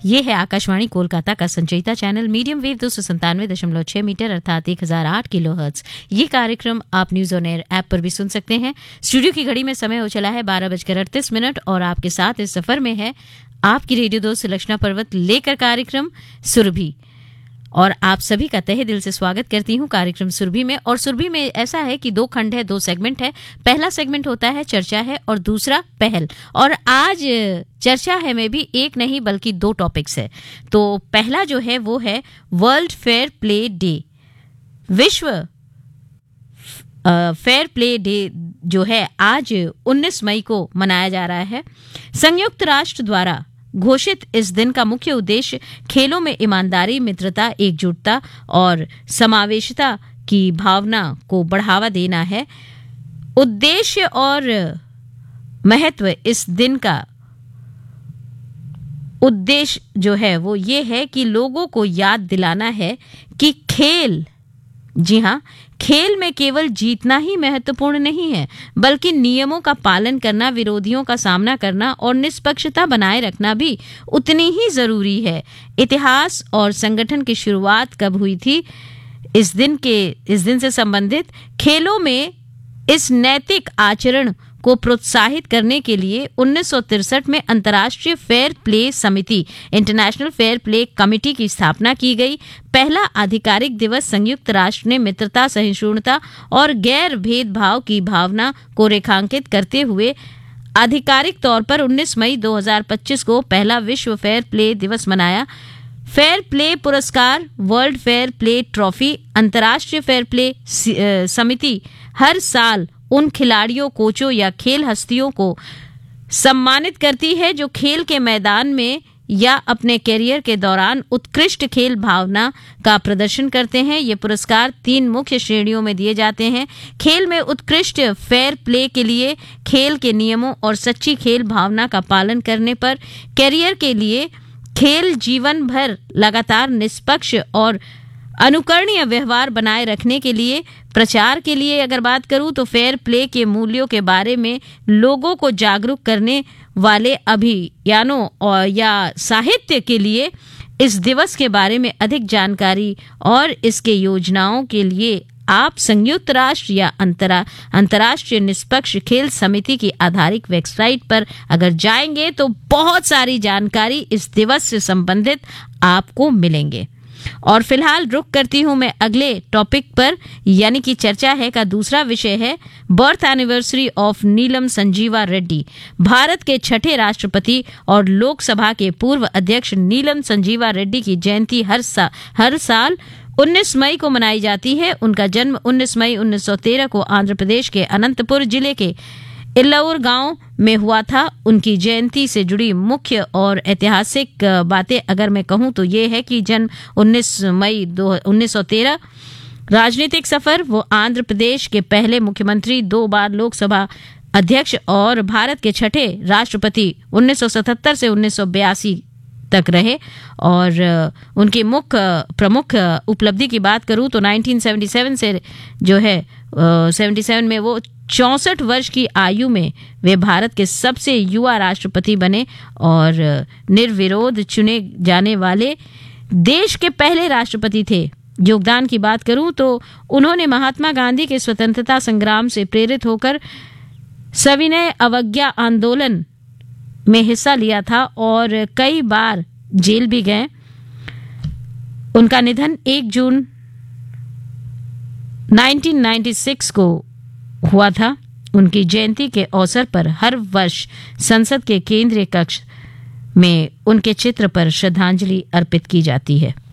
ये है आकाशवाणी कोलकाता का संचयिता चैनल मीडियम वेव 297.6 मीटर अर्थात 1008 किलोहर्ट्ज। ये कार्यक्रम आप न्यूज ऑन एयर ऐप पर भी सुन सकते हैं। स्टूडियो की घड़ी में समय हो चला है 12:38 और आपके साथ इस सफर में है आपकी रेडियो दोस्त सुलक्षणा पर्वत लेकर कार्यक्रम सुरभि। और आप सभी का तहे दिल से स्वागत करती हूँ कार्यक्रम सुरभि में। और सुरभि में ऐसा है कि 2 खंड है, 2 सेगमेंट है। पहला सेगमेंट होता है चर्चा है और दूसरा पहल। और आज चर्चा है में भी एक नहीं बल्कि 2 टॉपिक्स है। तो पहला जो है वो है वर्ल्ड फेयर प्ले डे। विश्व फेयर प्ले डे जो है आज 19 मई को मनाया जा रहा है। संयुक्त राष्ट्र द्वारा घोषित इस दिन का मुख्य उद्देश्य खेलों में ईमानदारी, मित्रता, एकजुटता और समावेशिता की भावना को बढ़ावा देना है। उद्देश्य और महत्व इस दिन का उद्देश्य जो है वो ये है कि लोगों को याद दिलाना है कि खेल, जी हाँ, खेल में केवल जीतना ही महत्वपूर्ण नहीं है बल्कि नियमों का पालन करना, विरोधियों का सामना करना और निष्पक्षता बनाए रखना भी उतनी ही जरूरी है। इतिहास और संगठन की शुरुआत कब हुई थी? इस दिन से संबंधित खेलों में इस नैतिक आचरण को प्रोत्साहित करने के लिए 1963 में अंतर्राष्ट्रीय फेयर प्ले समिति इंटरनेशनल फेयर प्ले कमेटी की स्थापना की गई। पहला आधिकारिक दिवस संयुक्त राष्ट्र ने मित्रता, सहिष्णुता और गैर भेदभाव की भावना को रेखांकित करते हुए आधिकारिक तौर पर 19 मई 2025 को पहला विश्व फेयर प्ले दिवस मनाया। फेयर प्ले पुरस्कार, वर्ल्ड फेयर प्ले ट्रॉफी, अंतर्राष्ट्रीय फेयर प्ले समिति हर साल उन खिलाड़ियों, कोचों या खेल हस्तियों को सम्मानित करती है जो खेल के मैदान में या अपने करियर के दौरान उत्कृष्ट खेल भावना का प्रदर्शन करते हैं। ये पुरस्कार 3 मुख्य श्रेणियों में दिए जाते हैं। खेल में उत्कृष्ट फेयर प्ले के लिए खेल के नियमों और सच्ची खेल भावना का पालन करने पर, करियर के लिए खेल जीवन भर लगातार निष्पक्ष और अनुकरणीय व्यवहार बनाए रखने के लिए, प्रचार के लिए अगर बात करूं तो फेयर प्ले के मूल्यों के बारे में लोगों को जागरूक करने वाले अभियानों और या साहित्य के लिए इस दिवस के बारे में अधिक जानकारी और इसके योजनाओं के लिए आप संयुक्त राष्ट्र या अंतर्राष्ट्रीय निष्पक्ष खेल समिति की आधारिक वेबसाइट पर अगर जाएंगे तो बहुत सारी जानकारी इस दिवस से संबंधित आपको मिलेंगे। और फिलहाल रुक करती हूं मैं अगले टॉपिक पर, यानी कि चर्चा है का दूसरा विषय है birth anniversary of Neelam Sanjiva Reddy. Bharat के 6ठे राष्ट्रपति और लोकसभा के पूर्व अध्यक्ष नीलम संजीवा रेड्डी की जयंती हर साल 19 मई को मनाई जाती है। उनका जन्म 19 मई 1913 को आंध्र प्रदेश के अनंतपुर जिले के इल्लाऊर गांव में हुआ था। उनकी जयंती से जुड़ी मुख्य और ऐतिहासिक बातें अगर मैं कहूं तो ये है कि जन्म 19 मई 1913, राजनीतिक सफर, वो आंध्र प्रदेश के पहले मुख्यमंत्री, 2 बार लोकसभा अध्यक्ष और भारत के 6ठे राष्ट्रपति 1977 से 1982 तक रहे। और उनकी प्रमुख उपलब्धि की बात करूं तो 1977 से जो है 77 में वो 64 वर्ष की आयु में वे भारत के सबसे युवा राष्ट्रपति बने और निर्विरोध चुने जाने वाले देश के पहले राष्ट्रपति थे। योगदान की बात करूं तो उन्होंने महात्मा गांधी के स्वतंत्रता संग्राम से प्रेरित होकर सविनय अवज्ञा आंदोलन में हिस्सा लिया था और कई बार जेल भी गए। उनका निधन 1 जून 1996 को हुआ था। उनकी जयंती के अवसर पर हर वर्ष संसद के केंद्रीय कक्ष में उनके चित्र पर श्रद्धांजलि अर्पित की जाती है।